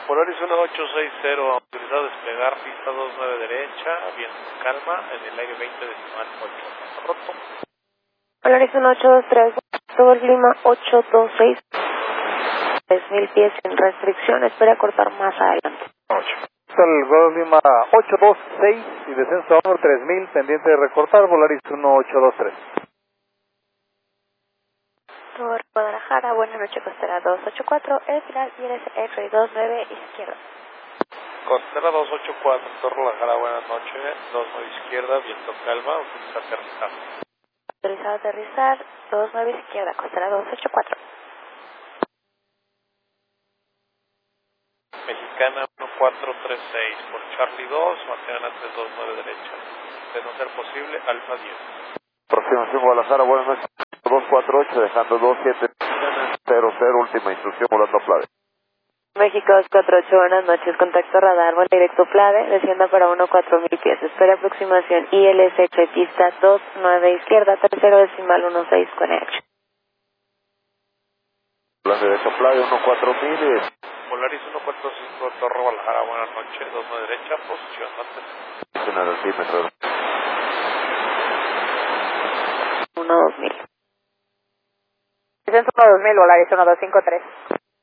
Polaris 1860, autorizado a despegar, pista 29 derecha, viento calma, en el aire 20 decimal 8. Roto. Polaris 1823, todo el clima 826, 3000 pies sin restricción, espera cortar más adelante. 8. El Gol Lima 826 y descenso a 3000, pendiente de recortar, Volaris 1823. Torre Guadalajara, buena noche, costera 284, el final ILS X-Ray 29 izquierda. Costera 284, Torre Guadalajara, buenas noches, 29 izquierda, viento calma, autoriza aterrizar. Autorizado a aterrizar, 29 izquierda, costera 284. Mexicana 1436, por Charlie 2, mantengan a 329 derecha. De no ser posible, Alfa 10. Aproximación Guadalajara, buenas noches. 248, dejando 2700, última instrucción, volando Flave. México 248, buenas noches, contacto radar, vuelo directo Flave, descienda para 14000 pies, espera aproximación ILS pista 29 izquierda, tercero decimal 16 con H. Volando derecho Flave, 14000. Polaris 145, Torre Guadalajara, buenas noches, 29 derecha, posición antes. En el altímetro. 12000. Descenso 2000, Volaris 1253.